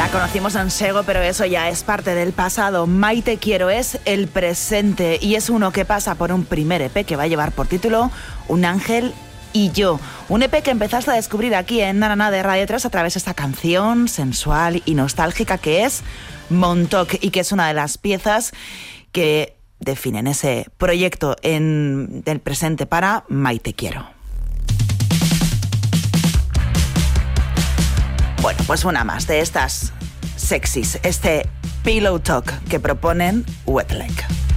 Conocimos a Nsego, pero eso ya es parte del pasado. Maite Quiero es el presente y es uno que pasa por un primer EP que va a llevar por título Un ángel y yo. Un EP que empezaste a descubrir aquí en Nanana de Radio 3 a través de esta canción sensual y nostálgica que es Montauk y que es una de las piezas que definen ese proyecto del presente para Maite Quiero. Bueno, pues una más de estas sexys, este Pillow Talk que proponen Wet Leg.